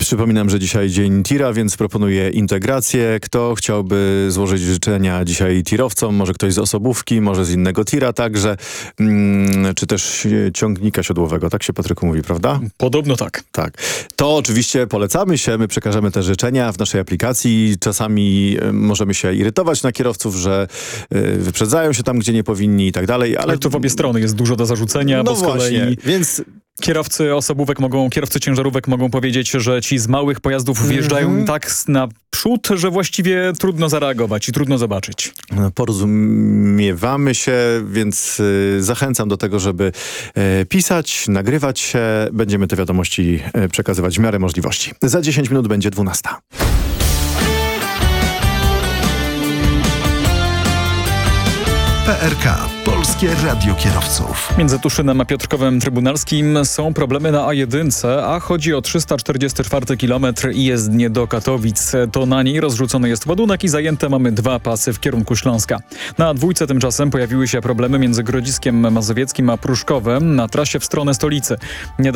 Przypominam, że dzisiaj dzień tira, więc proponuję integrację. Kto chciałby złożyć życzenia dzisiaj tirowcom? Może ktoś z osobówki, może z innego tira także, czy też ciągnika siodłowego. Tak się, Patryku, mówi, prawda? Podobno tak. Tak. To oczywiście polecamy się, my przekażemy te życzenia w naszej aplikacji. Czasami możemy się irytować na kierowców, że wyprzedzają się tam, gdzie nie powinni i tak dalej. Ale tu w obie strony jest dużo do zarzucenia, no bo z kolei właśnie, więc kierowcy ciężarówek mogą powiedzieć, że ci z małych pojazdów wjeżdżają tak naprzód, że właściwie trudno zareagować i trudno zobaczyć. porozumiewamy się, więc zachęcam do tego, żeby pisać, nagrywać się. Będziemy te wiadomości przekazywać w miarę możliwości. Za 10 minut będzie 12. PRK. Polskie Radio Kierowców. Między Tuszynem a Piotrkowem Trybunalskim są problemy na A1, a chodzi o 344 km i jezdnię do Katowic. To na niej rozrzucony jest ładunek i zajęte mamy 2 pasy w kierunku Śląska. Na A2 tymczasem pojawiły się problemy między Grodziskiem Mazowieckim a Pruszkowem na trasie w stronę stolicy.